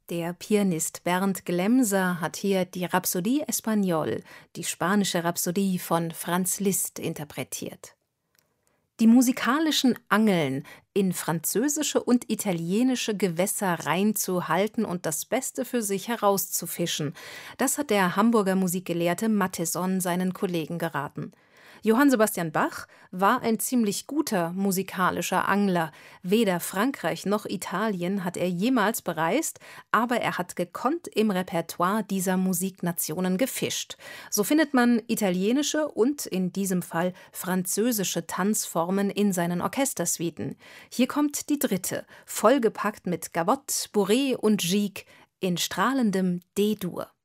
Der Pianist Bernd Glemser hat hier die Rhapsodie Espagnole, die spanische Rhapsodie von Franz Liszt, interpretiert. Die musikalischen Angeln, in französische und italienische Gewässer reinzuhalten und das Beste für sich herauszufischen, das hat der Hamburger Musikgelehrte Matteson seinen Kollegen geraten. Johann Sebastian Bach war ein ziemlich guter musikalischer Angler. Weder Frankreich noch Italien hat er jemals bereist, aber er hat gekonnt im Repertoire dieser Musiknationen gefischt. So findet man italienische und in diesem Fall französische Tanzformen in seinen Orchestersuiten. Hier kommt die dritte, vollgepackt mit Gavotte, Bourrée und Gigue in strahlendem D-Dur.